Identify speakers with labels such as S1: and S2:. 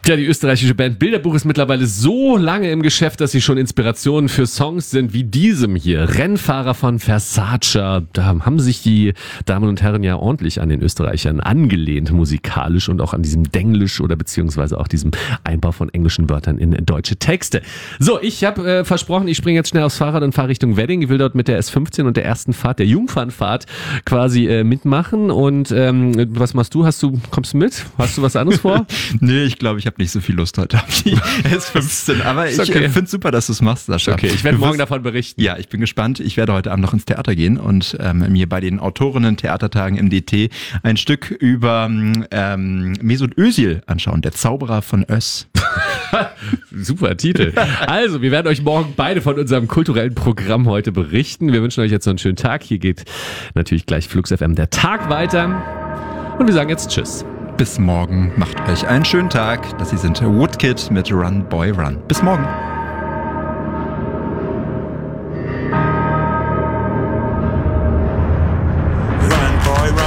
S1: Ja, die österreichische Band Bilderbuch ist mittlerweile so lange im Geschäft, dass sie schon Inspirationen für Songs sind wie diesem hier. Rennfahrer von Versace. Da haben sich die Damen und Herren ja ordentlich an den Österreichern angelehnt, musikalisch und auch an diesem Denglisch oder beziehungsweise auch diesem Einbau von englischen Wörtern in deutsche Texte. So, ich habe versprochen, ich springe jetzt schnell aufs Fahrrad und fahre Richtung Wedding. Ich will dort mit der S15 und der ersten Fahrt, der Jungfernfahrt quasi mitmachen. Und was machst du? Kommst du mit? Hast du was anderes vor?
S2: Nee, ich glaube, ich habe nicht so viel Lust heute auf die S15, aber ich finde es super, dass du es machst, Sascha.
S1: Okay, ich werde morgen davon berichten.
S2: Ja, ich bin gespannt. Ich werde heute Abend noch ins Theater gehen und mir bei den Autorinnen-Theatertagen im DT ein Stück über Mesut Özil anschauen, der Zauberer von Ös.
S1: Super Titel. Also, wir werden euch morgen beide von unserem kulturellen Programm heute berichten. Wir wünschen euch jetzt noch einen schönen Tag. Hier geht natürlich gleich Flux FM der Tag weiter. Und wir sagen jetzt Tschüss.
S2: Bis morgen. Macht euch einen schönen Tag. Das hier sind Woodkid mit Run Boy Run. Bis morgen.